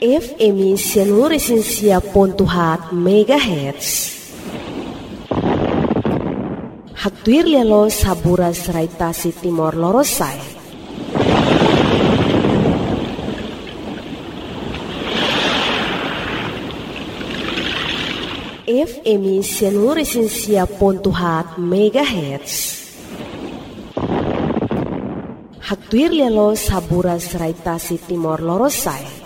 FM Sianuresinsia.4 MHz. Hatuir lelo sabura seraitasi Timor Lorosai. FM Sianuresinsia.4 MHz. Hatuir lelo sabura seraitasi Timor Lorosai.